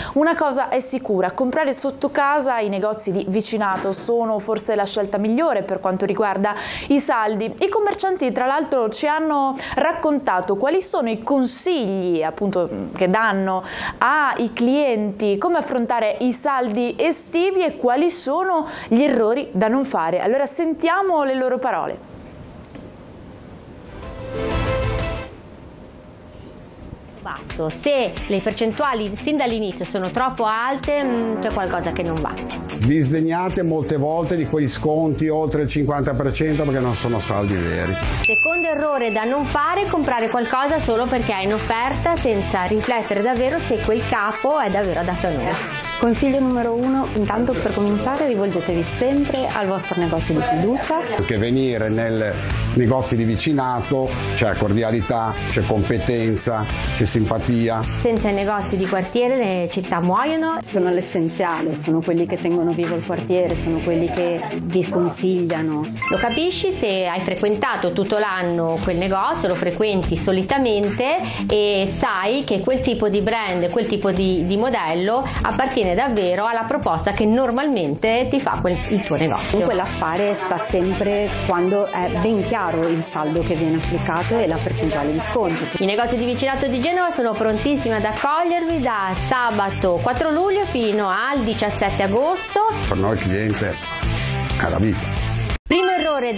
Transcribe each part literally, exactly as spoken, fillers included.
Una cosa è sicura, comprare sotto casa i negozi di vicinato sono forse la scelta migliore per quanto riguarda i saldi. I commercianti tra l'altro ci hanno raccontato quali sono i consigli appunto che danno ai clienti, come affrontare i saldi estivi e quali sono gli errori da non fare. Allora sentiamo le loro parole. Basso. Se le percentuali sin dall'inizio sono troppo alte, c'è qualcosa che non va. Disdegnate molte volte di quegli sconti oltre il cinquanta per cento perché non sono saldi veri. Secondo errore da non fare, comprare qualcosa solo perché è in offerta senza riflettere davvero se quel capo è davvero adatto a noi. Consiglio numero uno, intanto per cominciare rivolgetevi sempre al vostro negozio di fiducia. Perché venire nel negozio di vicinato c'è cordialità, c'è competenza, c'è simpatia. Senza i negozi di quartiere le città muoiono. Sono l'essenziale, sono quelli che tengono vivo il quartiere, sono quelli che vi consigliano. Lo capisci se hai frequentato tutto l'anno quel negozio, lo frequenti solitamente e sai che quel tipo di brand, quel tipo di, di modello appartiene davvero alla proposta che normalmente ti fa quel, il tuo negozio. Comunque l'affare sta sempre quando è ben chiaro il saldo che viene applicato e la percentuale di sconto. I negozi di vicinato di Genova sono prontissimi ad accogliervi da sabato quattro luglio fino al diciassette agosto. Per noi il cliente è la vita. Primo errore da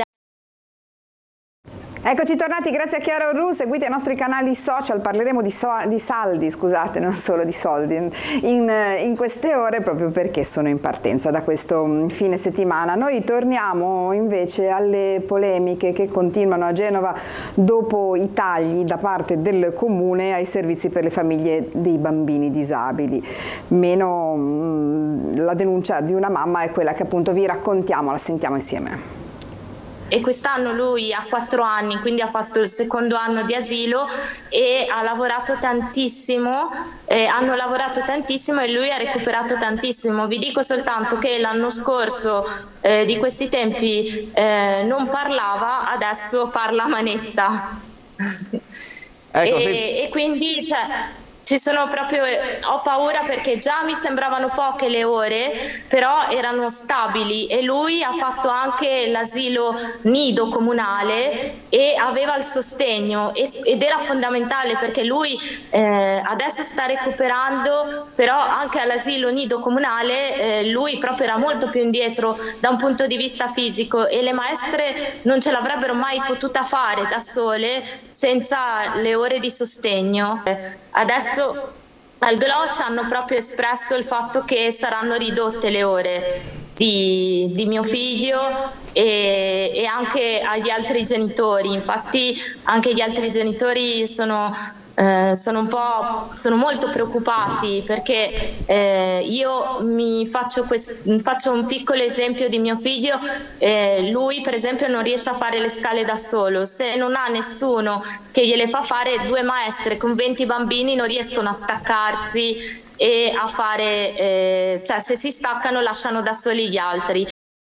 Eccoci tornati, grazie a Chiara Orru, seguite i nostri canali social, parleremo di, so di saldi, scusate, non solo di soldi, in, in queste ore proprio perché sono in partenza da questo fine settimana. Noi torniamo invece alle polemiche che continuano a Genova dopo i tagli da parte del Comune ai servizi per le famiglie dei bambini disabili. Meno mh, la denuncia di una mamma è quella che appunto vi raccontiamo, la sentiamo insieme. E quest'anno lui ha quattro anni, quindi ha fatto il secondo anno di asilo e ha lavorato tantissimo, eh, hanno lavorato tantissimo e lui ha recuperato tantissimo. Vi dico soltanto che l'anno scorso eh, di questi tempi eh, non parlava, adesso parla a manetta. Ecco, e, e quindi cioè, ci sono proprio, ho paura perché già mi sembravano poche le ore, però erano stabili e lui ha fatto anche l'asilo nido comunale e aveva il sostegno e, ed era fondamentale perché lui eh, adesso sta recuperando, però anche all'asilo nido comunale eh, lui proprio era molto più indietro da un punto di vista fisico e le maestre non ce l'avrebbero mai potuta fare da sole senza le ore di sostegno. Adesso al G L O ci hanno proprio espresso il fatto che saranno ridotte le ore di, di mio figlio e, e anche agli altri genitori. Infatti anche gli altri genitori sono Eh, sono un po' sono molto preoccupati perché eh, io mi faccio, faccio un piccolo esempio di mio figlio. Eh, lui per esempio non riesce a fare le scale da solo, se non ha nessuno che gliele fa fare, due maestre con venti bambini non riescono a staccarsi e a fare eh, cioè se si staccano lasciano da soli gli altri.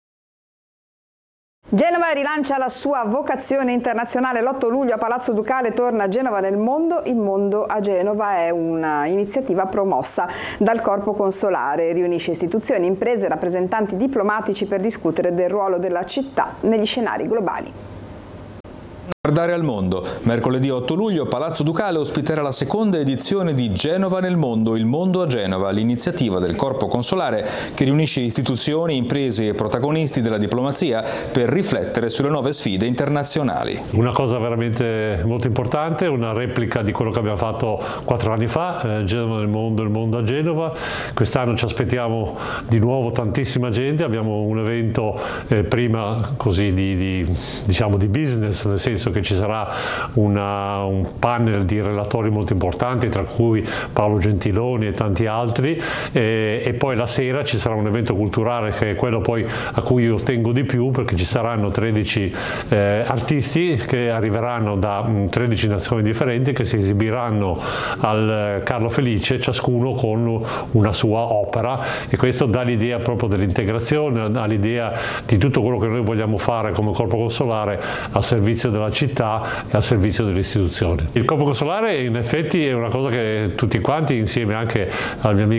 Genova rilancia la sua vocazione internazionale. L'otto luglio a Palazzo Ducale torna Genova nel mondo. Il mondo a Genova è un'iniziativa promossa dal Corpo Consolare. Riunisce istituzioni, imprese e rappresentanti diplomatici per discutere del ruolo della città negli scenari globali. Guardare al mondo. Mercoledì otto luglio Palazzo Ducale ospiterà la seconda edizione di Genova nel mondo, il mondo a Genova, l'iniziativa del Corpo Consolare che riunisce istituzioni, imprese e protagonisti della diplomazia per riflettere sulle nuove sfide internazionali. Una cosa veramente molto importante, una replica di quello che abbiamo fatto quattro anni fa, eh, Genova nel mondo, il mondo a Genova. Quest'anno ci aspettiamo di nuovo tantissima gente, abbiamo un evento eh, prima così di, di, diciamo di business, nel senso che ci sarà una, un panel di relatori molto importanti, tra cui Paolo Gentiloni e tanti altri, e, e poi la sera ci sarà un evento culturale che è quello poi a cui io tengo di più, perché ci saranno tredici eh, artisti che arriveranno da mh, tredici nazioni differenti che si esibiranno al Carlo Felice, ciascuno con una sua opera, e questo dà l'idea proprio dell'integrazione, dà l'idea di tutto quello che noi vogliamo fare come Corpo Consolare a servizio della città e al servizio delle istituzioni. Il Corpo Consolare in effetti è una cosa che tutti quanti, insieme anche al mio amico